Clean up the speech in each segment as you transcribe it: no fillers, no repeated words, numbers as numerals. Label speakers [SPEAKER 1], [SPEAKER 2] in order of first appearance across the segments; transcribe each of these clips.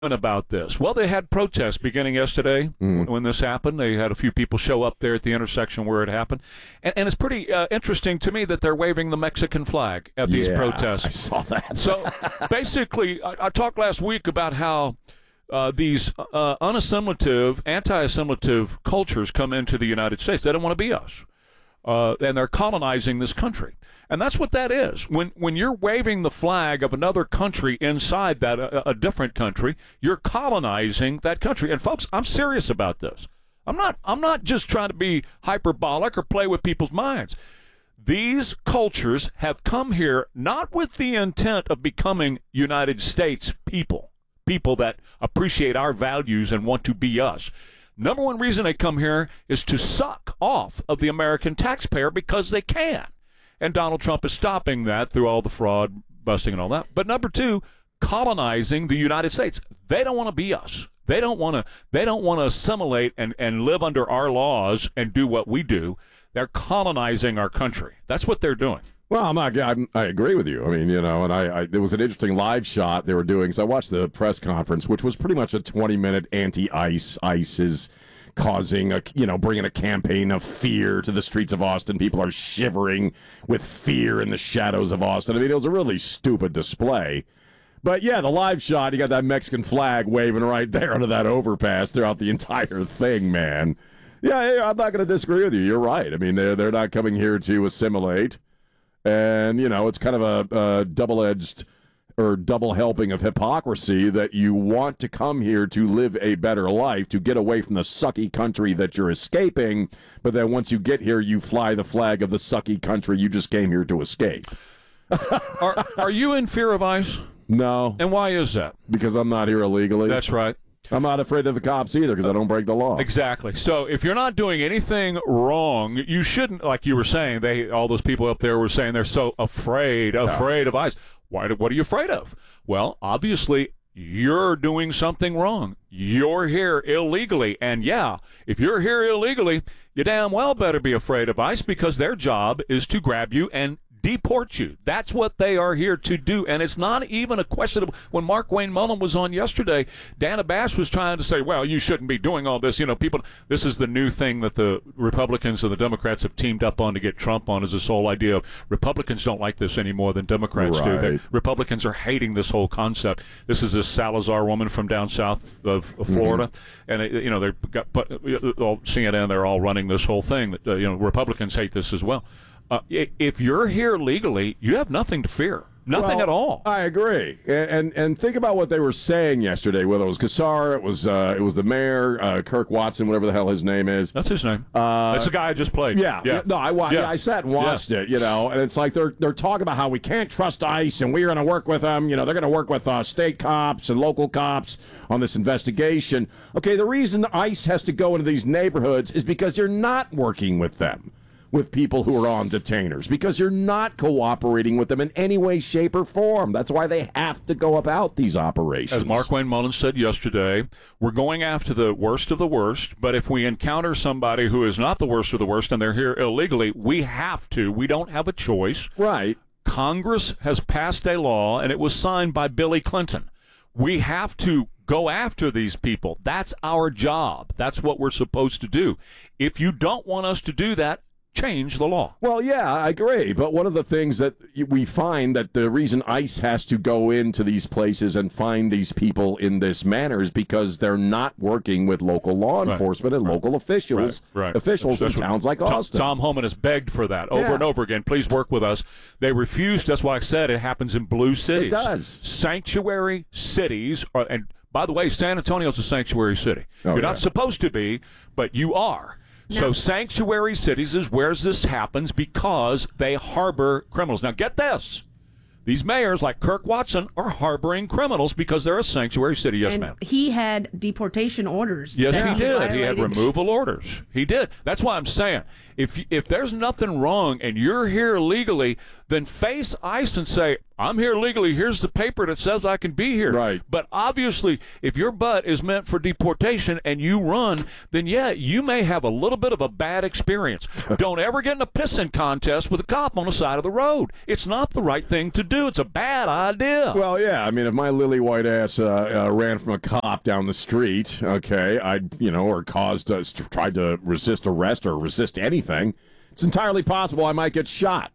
[SPEAKER 1] about this? Well, they had protests beginning yesterday when this happened. They had a few people show up there at the intersection where it happened. And it's pretty interesting to me that they're waving the Mexican flag at these protests.
[SPEAKER 2] I saw that.
[SPEAKER 1] So basically, I talked last week about how these unassimilative, anti-assimilative cultures come into the United States. They don't want to be us. And they're colonizing this country. And that's what that is. When you're waving the flag of another country inside that a different country, you're colonizing that country. And folks, I'm serious about this. I'm not just trying to be hyperbolic or play with people's minds. These cultures have come here not with the intent of becoming United States people that appreciate our values and want to be us. Number one reason they come here is to suck off of the American taxpayer because they can. And Donald Trump is stopping that through all the fraud, busting and all that. But number two, colonizing the United States. They don't want to be us. They don't want to assimilate and live under our laws and do what we do. They're colonizing our country. That's what they're doing.
[SPEAKER 2] Well, I agree with you. I mean, and there was an interesting live shot they were doing. So I watched the press conference, which was pretty much a 20-minute anti-ICE. ICE is causing bringing a campaign of fear to the streets of Austin. People are shivering with fear in the shadows of Austin. I mean, it was a really stupid display. But yeah, the live shot, you got that Mexican flag waving right there under that overpass throughout the entire thing, man. Yeah, I'm not going to disagree with you. You're right. I mean, they're not coming here to assimilate. And, it's kind of a double-edged or double helping of hypocrisy that you want to come here to live a better life, to get away from the sucky country that you're escaping, but then once you get here, you fly the flag of the sucky country you just came here to escape.
[SPEAKER 1] Are you in fear of ICE?
[SPEAKER 2] No.
[SPEAKER 1] And why is that?
[SPEAKER 2] Because I'm not here illegally.
[SPEAKER 1] That's right.
[SPEAKER 2] I'm not afraid of the cops either because I don't break the law.
[SPEAKER 1] Exactly. So if you're not doing anything wrong, you shouldn't, like you were saying, all those people up there were saying they're so afraid of ICE. What are you afraid of? Well, obviously, you're doing something wrong. You're here illegally. And yeah, if you're here illegally, you damn well better be afraid of ICE because their job is to grab you and deport you. That's what they are here to do. And it's not even a question of, when Mark Wayne Mullen was on yesterday, Dana Bash was trying to say, well, you shouldn't be doing all this. People, this is the new thing that the Republicans and the Democrats have teamed up on to get Trump on, is this whole idea of Republicans don't like this any more than Democrats do. Republicans are hating this whole concept. This is this Salazar woman from down south of Florida. And, they've got all CNN, they're all running this whole thing that, Republicans hate this as well. If you're here legally, you have nothing to fear. Nothing at all.
[SPEAKER 2] I agree. And think about what they were saying yesterday, whether it was Kassar, it was the mayor, Kirk Watson, whatever the hell his name is.
[SPEAKER 1] That's his name. That's the guy I just played.
[SPEAKER 2] Yeah. No, I sat and watched it, and it's like they're talking about how we can't trust ICE and we're going to work with them. They're going to work with state cops and local cops on this investigation. Okay, the reason ICE has to go into these neighborhoods is because you're not working with them, with people who are on detainers, because you're not cooperating with them in any way, shape, or form. That's why they have to go about these operations.
[SPEAKER 1] As Mark Wayne Mullen said yesterday, we're going after the worst of the worst, but if we encounter somebody who is not the worst of the worst and they're here illegally, we have to. We don't have a choice.
[SPEAKER 2] Right.
[SPEAKER 1] Congress has passed a law, and it was signed by Billy Clinton. We have to go after these people. That's our job. That's what we're supposed to do. If you don't want us to do that, change the law.
[SPEAKER 2] Well, yeah, I agree. But one of the things that we find that the reason ICE has to go into these places and find these people in this manner is because they're not working with local law enforcement and local officials in towns like Austin.
[SPEAKER 1] Tom Homan has begged for that over and over again. Please work with us. They refused. That's why I said it happens in blue cities.
[SPEAKER 2] It does.
[SPEAKER 1] Sanctuary cities are, and by the way, San Antonio's a sanctuary city. You're not supposed to be, but you are. So sanctuary cities is where this happens because they harbor criminals. Now, get this. These mayors, like Kirk Watson, are harboring criminals because they're a sanctuary city. Yes, ma'am.
[SPEAKER 3] He had deportation orders.
[SPEAKER 1] Yes, he did. He had removal orders. He did. That's why I'm saying, if there's nothing wrong and you're here legally, then face ICE and say, I'm here legally. Here's the paper that says I can be here.
[SPEAKER 2] Right.
[SPEAKER 1] But obviously, if your butt is meant for deportation and you run, then, yeah, you may have a little bit of a bad experience. Don't ever get in a pissing contest with a cop on the side of the road. It's not the right thing to do. It's a bad idea.
[SPEAKER 2] Well, yeah. I mean, if my lily white ass ran from a cop down the street, okay, or tried to resist arrest or resist anything, it's entirely possible I might get shot.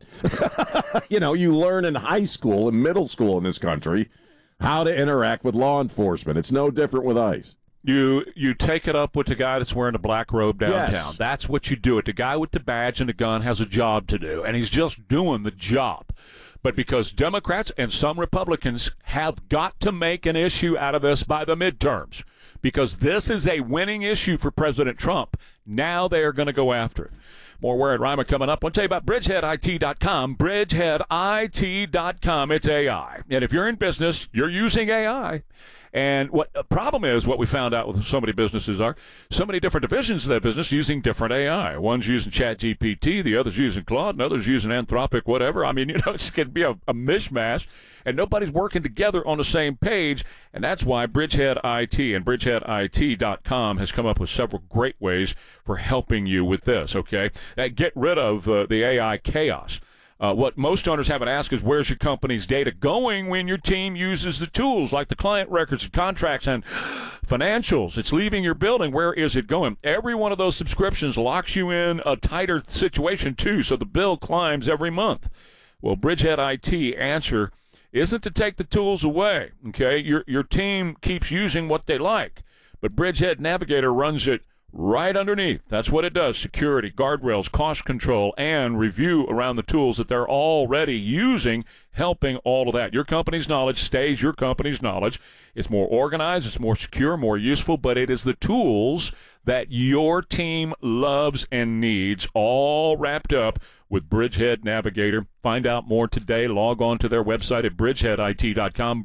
[SPEAKER 2] You learn in high school and middle school in this country how to interact with law enforcement. It's no different with ICE.
[SPEAKER 1] You take it up with the guy that's wearing a black robe downtown.
[SPEAKER 2] Yes.
[SPEAKER 1] That's what you do it. The guy with the badge and the gun has a job to do, and he's just doing the job. But because Democrats and some Republicans have got to make an issue out of this by the midterms, because this is a winning issue for President Trump, now they are going to go after it. More Where at Rima coming up. I want to tell you about BridgeheadIT.com. BridgeheadIT.com. It's AI. And if you're in business, you're using AI. And what the problem is, what we found out with so many businesses are, so many different divisions of that business using different AI. One's using ChatGPT, the other's using Claude, and others using Anthropic, whatever. I mean, it's going to be a mishmash, and nobody's working together on the same page, and that's why Bridgehead IT and BridgeheadIT.com has come up with several great ways for helping you with this, okay? Get rid of the AI chaos. What most owners haven't asked is, where's your company's data going when your team uses the tools like the client records and contracts and financials? It's leaving your building. Where is it going? Every one of those subscriptions locks you in a tighter situation, too, so the bill climbs every month. Well, Bridgehead IT answer isn't to take the tools away, okay? Your team keeps using what they like, but Bridgehead Navigator runs it right underneath. That's what it does. Security, guardrails, cost control, and review around the tools that they're already using, helping all of that. Your company's knowledge stays your company's knowledge. It's more organized, it's more secure, more useful, but it is the tools that your team loves and needs, all wrapped up with Bridgehead Navigator. Find out more today. Log on to their website at BridgeheadIT.com.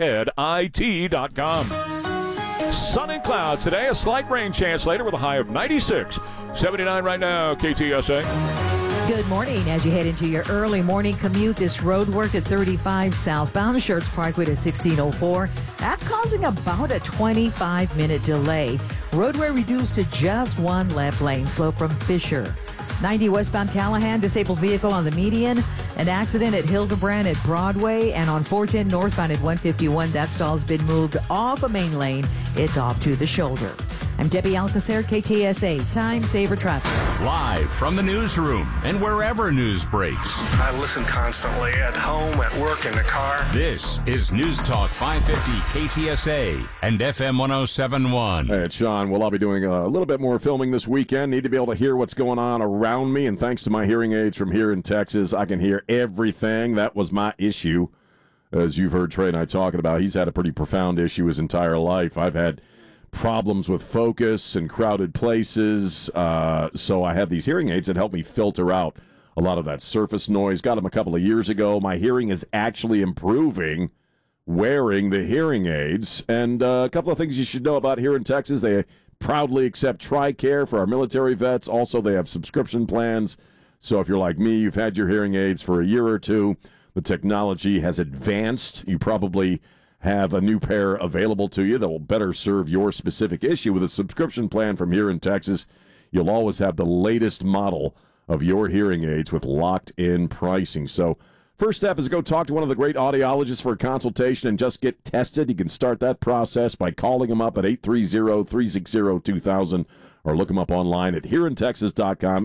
[SPEAKER 1] BridgeheadIT.com. Sun and clouds today, a slight rain chance later with a high of 96. 79 right now, KTSA.
[SPEAKER 4] Good morning. As you head into your early morning commute, this road work at 35 southbound, Schertz Parkway to 1604. That's causing about a 25-minute delay. Roadway reduced to just one left lane, slow from Fisher. 90 westbound Callahan, disabled vehicle on the median. An accident at Hildebrand at Broadway, and on 410 northbound at 151. That stall's been moved off a main lane. It's off to the shoulder. I'm Debbie Alcacer, KTSA, Time Saver Traffic.
[SPEAKER 5] Live from the newsroom and wherever news breaks.
[SPEAKER 6] I listen constantly at home, at work, in the car.
[SPEAKER 5] This is News Talk 550 KTSA and FM 1071.
[SPEAKER 2] Hey, it's Sean. Well, I'll be doing a little bit more filming this weekend. Need to be able to hear what's going on around me, and thanks to my hearing aids from here in Texas, I can hear everything. That was my issue. As you've heard Trey and I talking about, he's had a pretty profound issue his entire life. I've had problems with focus and crowded places, so I have these hearing aids that help me filter out a lot of that surface noise. Got them a couple of years ago. My hearing is actually improving wearing the hearing aids. And a couple of things you should know about here in Texas: they proudly accept TRICARE for our military vets. Also, they have subscription plans. So if you're like me, you've had your hearing aids for a year or two, the technology has advanced. You probably have a new pair available to you that will better serve your specific issue. With a subscription plan from here in Texas, you'll always have the latest model of your hearing aids with locked-in pricing. So first step is to go talk to one of the great audiologists for a consultation and just get tested. You can start that process by calling them up at 830-360-2000 or look them up online at hereintexas.com,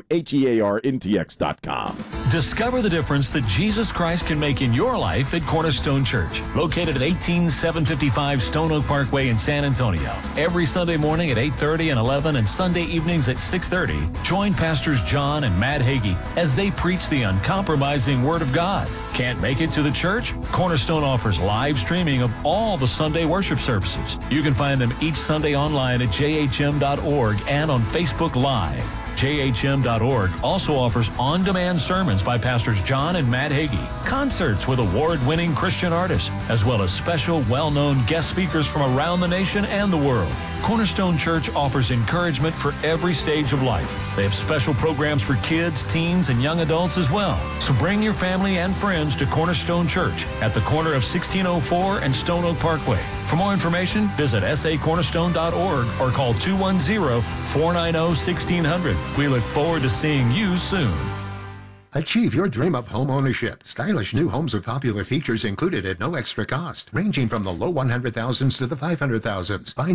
[SPEAKER 2] HEARNTX.com.
[SPEAKER 7] Discover the difference that Jesus Christ can make in your life at Cornerstone Church, located at 18755 Stone Oak Parkway in San Antonio. Every Sunday morning at 8:30 and 11 and Sunday evenings at 6:30, join Pastors John and Matt Hagee as they preach the uncompromising Word of God. Can't make it to the church? Cornerstone offers live streaming of all the Sunday worship services. You can find them each Sunday online at jhm.org and on Facebook Live. JHM.org also offers on-demand sermons by Pastors John and Matt Hagee, concerts with award-winning Christian artists, as well as special well-known guest speakers from around the nation and the world. Cornerstone Church offers encouragement for every stage of life. They have special programs for kids, teens, and young adults as well. So bring your family and friends to Cornerstone Church at the corner of 1604 and Stone Oak Parkway. For more information, visit sacornerstone.org or call 210-490-1600. We look forward to seeing you soon.
[SPEAKER 8] Achieve your dream of home ownership. Stylish new homes with popular features included at no extra cost, ranging from the low 100,000s to the 500,000s. Find